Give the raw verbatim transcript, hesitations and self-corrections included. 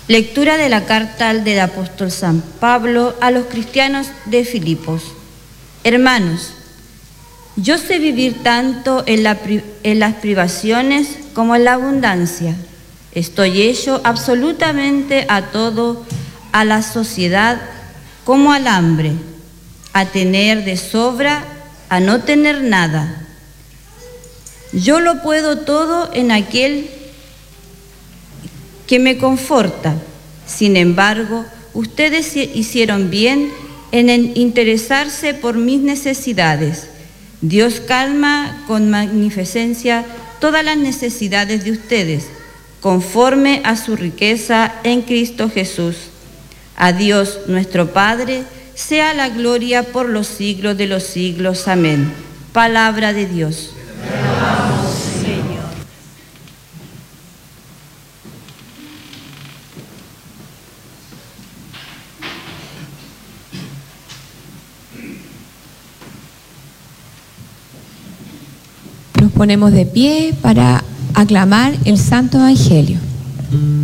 Lectura de la carta del apóstol San Pablo a los cristianos de Filipos. Hermanos, yo sé vivir tanto en, la, en las privaciones como en la abundancia. Estoy hecho absolutamente a todo, a la sociedad como al hambre, a tener de sobra, a no tener nada. Yo lo puedo todo en aquel que me conforta. Sin embargo, ustedes hicieron bien en interesarse por mis necesidades. Dios calma con magnificencia todas las necesidades de ustedes, conforme a su riqueza en Cristo Jesús. A Dios nuestro Padre sea la gloria por los siglos de los siglos. Amén. Palabra de Dios. Te alabamos, Señor. Nos ponemos de pie para aclamar el Santo Evangelio.